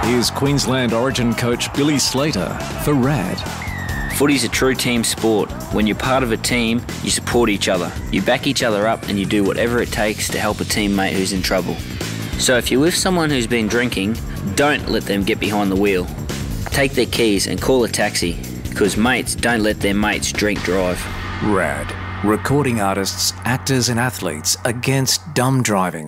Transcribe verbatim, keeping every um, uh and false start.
Here's Queensland Origin coach Billy Slater for RAD. Footy's a true team sport. When you're part of a team, you support each other. You back each other up and you do whatever it takes to help a teammate who's in trouble. So if you're with someone who's been drinking, don't let them get behind the wheel. Take their keys and call a taxi, because mates don't let their mates drink drive. RAD. Recording artists, actors and athletes against dumb driving.